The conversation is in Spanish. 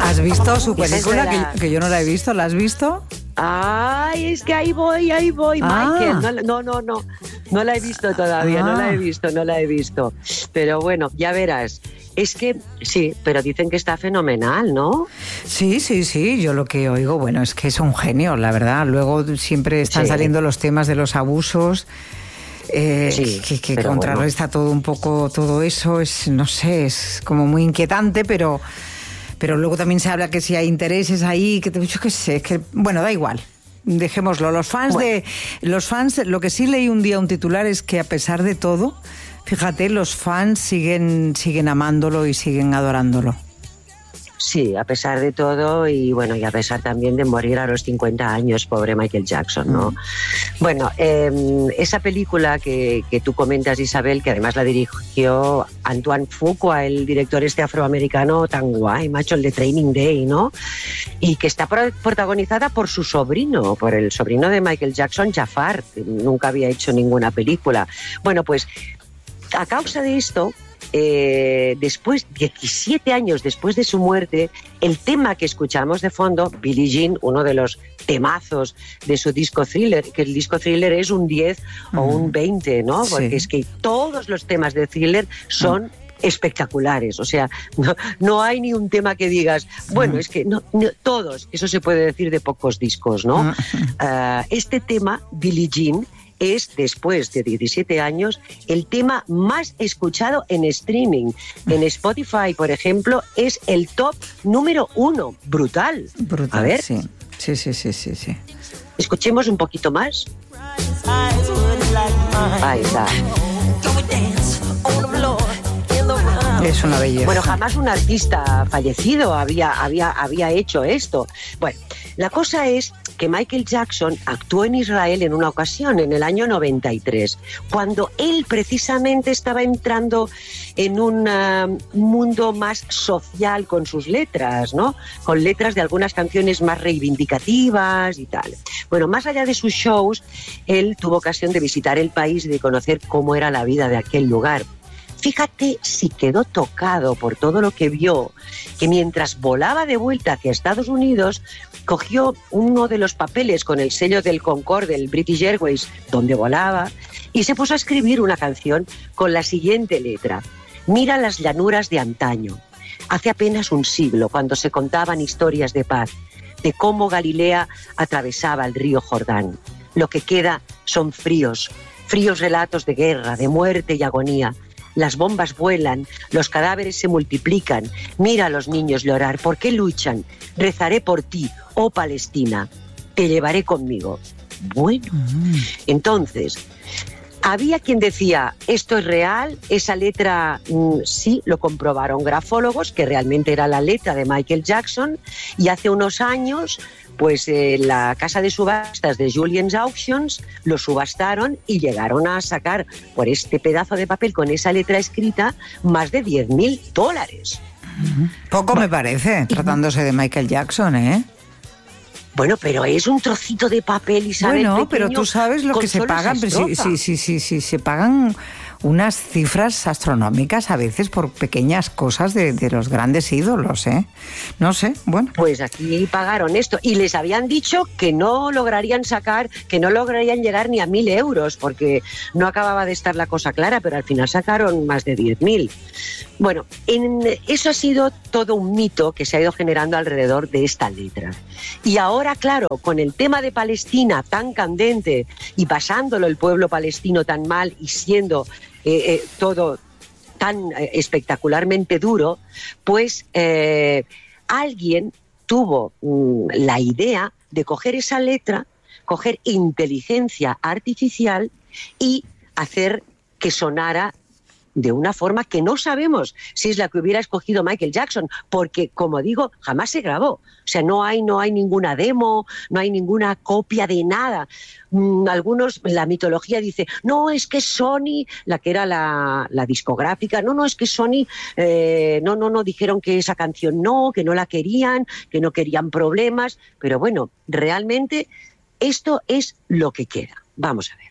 ¿Has visto su Esa es de película? Que yo no la he visto. ¿La has visto? Ay, es que ahí voy, Michael. No la he visto todavía, no la he visto. Pero bueno, ya verás. Es que sí, pero dicen que está fenomenal, ¿no? Sí, yo lo que oigo, bueno, es que es un genio, la verdad. Luego siempre están saliendo los temas de los abusos, que contrarresta todo un poco, todo eso, no sé, es como muy inquietante, pero luego también se habla que si hay intereses ahí, yo qué sé, bueno, da igual. Dejémoslo. Los fans, lo que sí leí un día un titular es que a pesar de todo, fíjate, los fans siguen amándolo y siguen adorándolo. Sí, a pesar de todo y bueno, y a pesar también de morir a los 50 años, pobre Michael Jackson, ¿no? Bueno, esa película que tú comentas, Isabel, que además la dirigió Antoine Fuqua, el director afroamericano tan guay, macho, el de Training Day, ¿no? Y que está protagonizada por su sobrino, por el sobrino de Michael Jackson, Jafar, que nunca había hecho ninguna película. Bueno, pues a causa de esto, después, 17 años después de su muerte, el tema que escuchamos de fondo, Billie Jean, uno de los temazos de su disco Thriller, que el disco Thriller es un 10 o un 20, ¿no? Porque es que todos los temas de Thriller son espectaculares, o sea, no hay ni un tema que digas, bueno, es que no, todos, eso se puede decir de pocos discos, ¿no? Este tema, Billie Jean, es, después de 17 años, el tema más escuchado en streaming. En Spotify, por ejemplo, es el top número 1. Brutal. A ver. Sí. Escuchemos un poquito más. Ahí está. Es una belleza. Bueno, jamás un artista fallecido había hecho esto. Bueno, la cosa es que Michael Jackson actuó en Israel en una ocasión, en el año 93, cuando él precisamente estaba entrando en un mundo más social con sus letras, ¿no? Con letras de algunas canciones más reivindicativas y tal. Bueno, más allá de sus shows, él tuvo ocasión de visitar el país y de conocer cómo era la vida de aquel lugar. Fíjate si quedó tocado por todo lo que vio, que mientras volaba de vuelta hacia Estados Unidos, cogió uno de los papeles con el sello del Concorde, del British Airways, donde volaba, y se puso a escribir una canción con la siguiente letra. Mira las llanuras de antaño, hace apenas un siglo, cuando se contaban historias de paz, de cómo Galilea atravesaba el río Jordán. Lo que queda son fríos relatos de guerra, de muerte y agonía. Las bombas vuelan, los cadáveres se multiplican. Mira a los niños llorar. ¿Por qué luchan? Rezaré por ti, oh Palestina. Te llevaré conmigo. Bueno, entonces, había quien decía, esto es real, esa letra, sí, lo comprobaron grafólogos, que realmente era la letra de Michael Jackson, y hace unos años, pues la casa de subastas de Julien's Auctions lo subastaron y llegaron a sacar por este pedazo de papel con esa letra escrita más de $10,000. Poco me parece, tratándose de Michael Jackson, ¿eh? Bueno, pero es un trocito de papel, Isabel. Bueno, pero tú sabes lo que se pagan. Sí, se pagan unas cifras astronómicas a veces por pequeñas cosas de los grandes ídolos, ¿eh? No sé, bueno. Pues aquí pagaron esto y les habían dicho que no lograrían llegar ni a 1.000 euros porque no acababa de estar la cosa clara, pero al final sacaron más de 10.000. Bueno, eso ha sido todo un mito que se ha ido generando alrededor de esta letra. Y ahora, claro, con el tema de Palestina tan candente y pasándolo el pueblo palestino tan mal y siendo todo tan espectacularmente duro, pues alguien tuvo la idea de coger esa letra, coger inteligencia artificial y hacer que sonara de una forma que no sabemos si es la que hubiera escogido Michael Jackson, porque, como digo, jamás se grabó. O sea, no hay ninguna demo, no hay ninguna copia de nada. Algunos, la mitología dice, no, es que Sony, la que era la discográfica, no, es que Sony, no, dijeron que esa canción no, que no la querían, que no querían problemas, pero bueno, realmente esto es lo que queda. Vamos a ver.